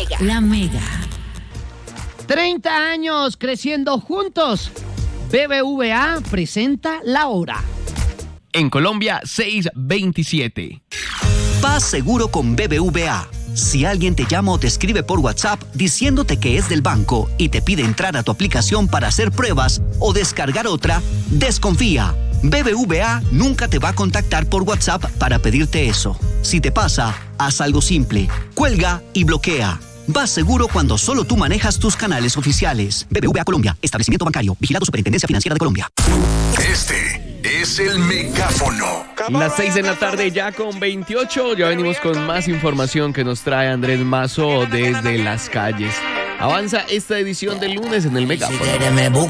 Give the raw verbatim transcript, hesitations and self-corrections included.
Mega. La Mega. treinta años creciendo juntos. B B V A presenta La Hora. En Colombia, seis veintisiete. Paz seguro con B B V A. Si alguien te llama o te escribe por WhatsApp diciéndote que es del banco y te pide entrar a tu aplicación para hacer pruebas o descargar otra, desconfía. B B V A nunca te va a contactar por WhatsApp para pedirte eso. Si te pasa, haz algo simple. Cuelga y bloquea. Vas seguro cuando solo tú manejas tus canales oficiales. B B V A Colombia, establecimiento bancario, vigilado Superintendencia Financiera de Colombia. Este es el megáfono. Las seis de la tarde ya con veintiocho. Ya venimos con más información que nos trae Andrés Mazo desde las calles. Avanza esta edición del lunes en el megáfono.